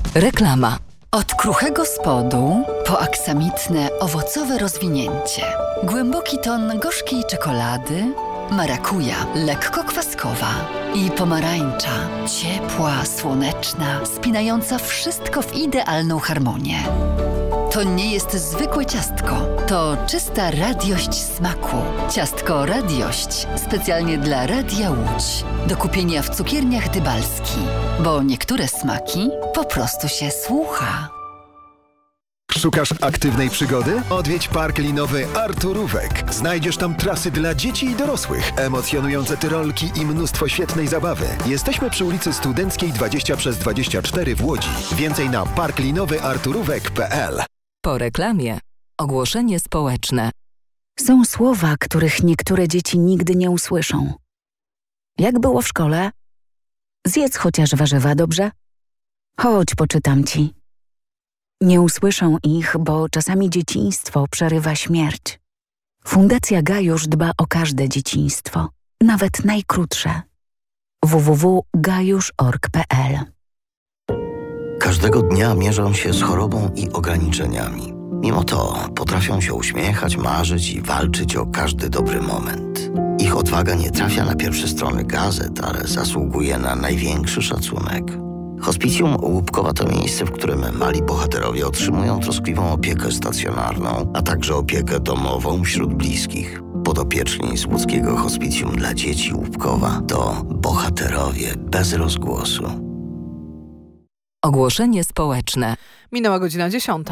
Reklama. Od kruchego spodu po aksamitne owocowe rozwinięcie. Głęboki ton gorzkiej czekolady, marakuja lekko kwaskowa i pomarańcza ciepła, słoneczna, spinająca wszystko w idealną harmonię. To nie jest zwykłe ciastko, to czysta radiość smaku. Ciastko Radiość specjalnie dla Radia Łódź. Do kupienia w cukierniach Dybalski, bo niektóre smaki po prostu się słucha. Szukasz aktywnej przygody? Odwiedź park linowy Arturówek. Znajdziesz tam trasy dla dzieci i dorosłych, emocjonujące tyrolki i mnóstwo świetnej zabawy. Jesteśmy przy ulicy Studenckiej 20/24 w Łodzi. Więcej na parklinowyarturówek.pl. Po reklamie ogłoszenie społeczne. Są słowa, których niektóre dzieci nigdy nie usłyszą. Jak było w szkole? Zjedz chociaż warzywa, dobrze? Chodź, poczytam ci. Nie usłyszą ich, bo czasami dzieciństwo przerywa śmierć. Fundacja Gajusz dba o każde dzieciństwo, nawet najkrótsze. www.gajusz.org.pl. Każdego dnia mierzą się z chorobą i ograniczeniami. Mimo to potrafią się uśmiechać, marzyć i walczyć o każdy dobry moment. Ich odwaga nie trafia na pierwsze strony gazet, ale zasługuje na największy szacunek. Hospicjum Łupkowa to miejsce, w którym mali bohaterowie otrzymują troskliwą opiekę stacjonarną, a także opiekę domową wśród bliskich. Podopieczni z łódzkiego Hospicjum dla dzieci Łupkowa to bohaterowie bez rozgłosu. Ogłoszenie społeczne. Minęła godzina 10.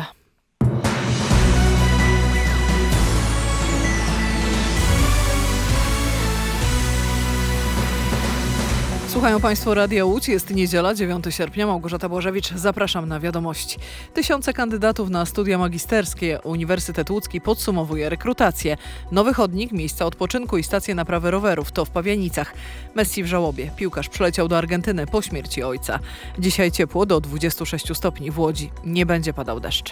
Słuchają Państwo Radia Łódź, jest niedziela, 9 sierpnia, Małgorzata Błażewicz, zapraszam na wiadomości. Tysiące kandydatów na studia magisterskie. Uniwersytet Łódzki podsumowuje rekrutację. Nowy chodnik, miejsca odpoczynku i stacje naprawy rowerów to w Pawianicach. Messi w żałobie. Piłkarz przyleciał do Argentyny po śmierci ojca. Dzisiaj ciepło do 26 stopni w Łodzi. Nie będzie padał deszcz.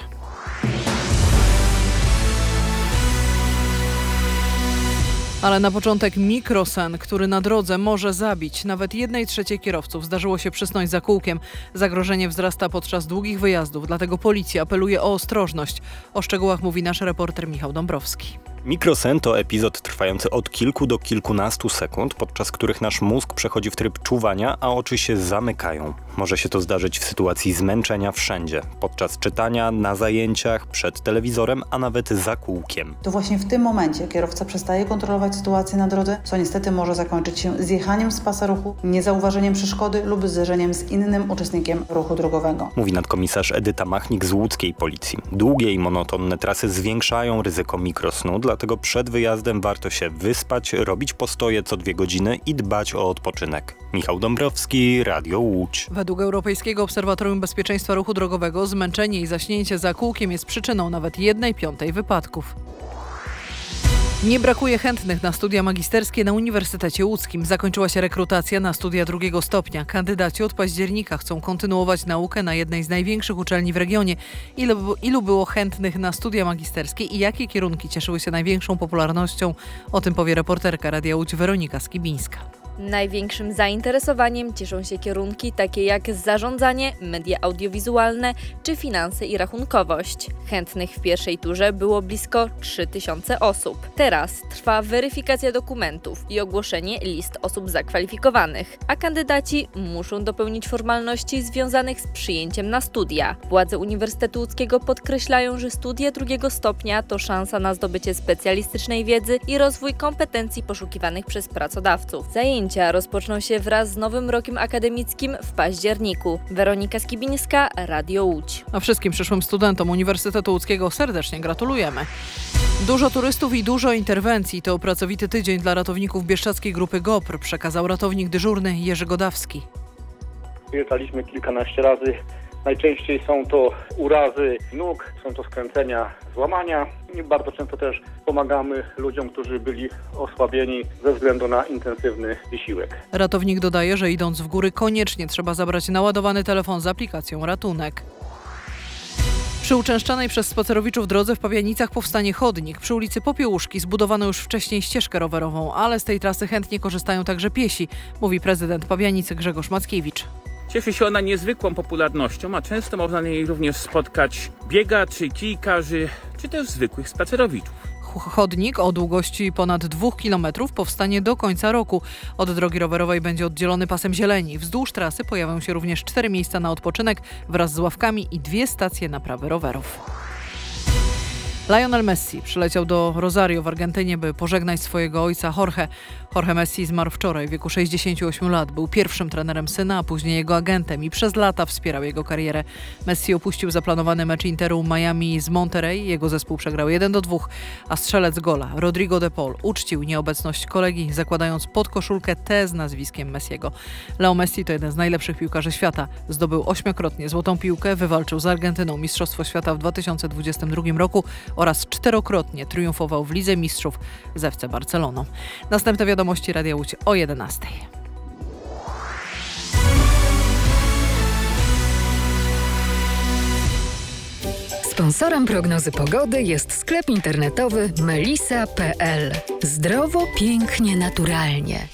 Ale na początek mikrosen, który na drodze może zabić. Nawet 1/3 kierowców zdarzyło się przysnąć za kółkiem. Zagrożenie wzrasta podczas długich wyjazdów, dlatego policja apeluje o ostrożność. O szczegółach mówi nasz reporter Michał Dąbrowski. Mikrosen to epizod trwający od kilku do kilkunastu sekund, podczas których nasz mózg przechodzi w tryb czuwania, a oczy się zamykają. Może się to zdarzyć w sytuacji zmęczenia wszędzie, podczas czytania, na zajęciach, przed telewizorem, a nawet za kółkiem. To właśnie w tym momencie kierowca przestaje kontrolować sytuację na drodze, co niestety może zakończyć się zjechaniem z pasa ruchu, niezauważeniem przeszkody lub zderzeniem z innym uczestnikiem ruchu drogowego. Mówi nadkomisarz Edyta Machnik z łódzkiej policji. Długie i monotonne trasy zwiększają ryzyko mikrosnu, dlatego przed wyjazdem warto się wyspać, robić postoje co 2 godziny i dbać o odpoczynek. Michał Dąbrowski, Radio Łódź. Według Europejskiego Obserwatorium Bezpieczeństwa Ruchu Drogowego zmęczenie i zaśnięcie za kółkiem jest przyczyną nawet 1/5 wypadków. Nie brakuje chętnych na studia magisterskie na Uniwersytecie Łódzkim. Zakończyła się rekrutacja na studia 2. stopnia. Kandydaci od października chcą kontynuować naukę na jednej z największych uczelni w regionie. Ilu było chętnych na studia magisterskie i jakie kierunki cieszyły się największą popularnością? O tym powie reporterka Radia Łódź Weronika Skibińska. Największym zainteresowaniem cieszą się kierunki takie jak zarządzanie, media audiowizualne czy finanse i rachunkowość. Chętnych w pierwszej turze było blisko 3000 osób. Teraz trwa weryfikacja dokumentów i ogłoszenie list osób zakwalifikowanych, a kandydaci muszą dopełnić formalności związanych z przyjęciem na studia. Władze Uniwersytetu Łódzkiego podkreślają, że studia 2. stopnia to szansa na zdobycie specjalistycznej wiedzy i rozwój kompetencji poszukiwanych przez pracodawców. Zajęcia rozpoczną się wraz z nowym rokiem akademickim w październiku. Weronika Skibińska, Radio Łódź. A wszystkim przyszłym studentom Uniwersytetu Łódzkiego serdecznie gratulujemy. Dużo turystów i dużo interwencji to pracowity tydzień dla ratowników Bieszczadzkiej Grupy GOPR, przekazał ratownik dyżurny Jerzy Godawski. Wyjeżdżaliśmy kilkanaście razy. Najczęściej są to urazy nóg, są to skręcenia, złamania i bardzo często też pomagamy ludziom, którzy byli osłabieni ze względu na intensywny wysiłek. Ratownik dodaje, że idąc w góry koniecznie trzeba zabrać naładowany telefon z aplikacją Ratunek. Przy uczęszczanej przez spacerowiczów drodze w Pawianicach powstanie chodnik. Przy ulicy Popiełuszki zbudowano już wcześniej ścieżkę rowerową, ale z tej trasy chętnie korzystają także piesi, mówi prezydent Pawianic Grzegorz Mackiewicz. Cieszy się ona niezwykłą popularnością, a często można na niej również spotkać biegaczy, kijkarzy, czy też zwykłych spacerowiczów. Chodnik o długości ponad 2 km powstanie do końca roku. Od drogi rowerowej będzie oddzielony pasem zieleni. Wzdłuż trasy pojawią się również 4 miejsca na odpoczynek wraz z ławkami i 2 stacje naprawy rowerów. Lionel Messi przyleciał do Rosario w Argentynie, by pożegnać swojego ojca Jorge. Jorge Messi zmarł wczoraj w wieku 68 lat. Był pierwszym trenerem syna, a później jego agentem i przez lata wspierał jego karierę. Messi opuścił zaplanowany mecz Interu Miami z Monterrey. Jego zespół przegrał 1-2, a strzelec gola Rodrigo de Paul uczcił nieobecność kolegi, zakładając pod koszulkę T z nazwiskiem Messiego. Leo Messi to jeden z najlepszych piłkarzy świata. Zdobył 8-krotnie złotą piłkę, wywalczył z Argentyną Mistrzostwo Świata w 2022 roku oraz 4-krotnie triumfował w Lidze Mistrzów z FC Barceloną. Następne wiadomości Radia Łódź o 11:00. Sponsorem prognozy pogody jest sklep internetowy melisa.pl. Zdrowo, pięknie, naturalnie.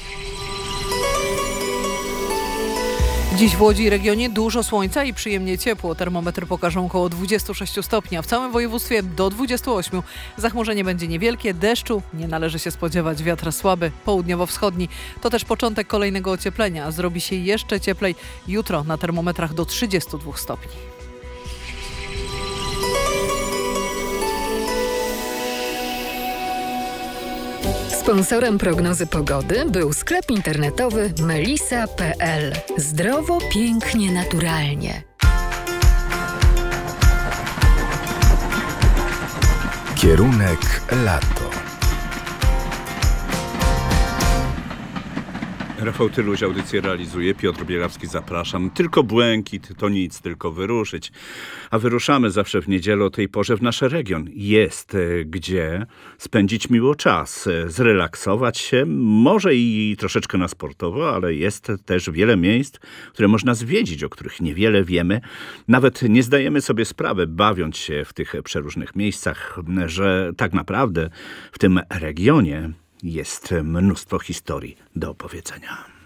Dziś w Łodzi i regionie dużo słońca i przyjemnie ciepło. Termometry pokażą około 26 stopni, a w całym województwie do 28. Zachmurzenie będzie niewielkie, deszczu nie należy się spodziewać, wiatr słaby, południowo-wschodni. To też początek kolejnego ocieplenia. Zrobi się jeszcze cieplej jutro na termometrach do 32 stopni. Sponsorem prognozy pogody był sklep internetowy melisa.pl. Zdrowo, pięknie, naturalnie. Kierunek lato. Rafał Tyluś audycję realizuje, Piotr Bielawski zapraszam. Tylko błękit, to nic, tylko wyruszyć. A wyruszamy zawsze w niedzielę o tej porze w nasz region. Jest gdzie spędzić miło czas, zrelaksować się, może i troszeczkę na sportowo, ale jest też wiele miejsc, które można zwiedzić, o których niewiele wiemy. Nawet nie zdajemy sobie sprawy, bawiąc się w tych przeróżnych miejscach, że tak naprawdę w tym regionie jest mnóstwo historii do opowiedzenia.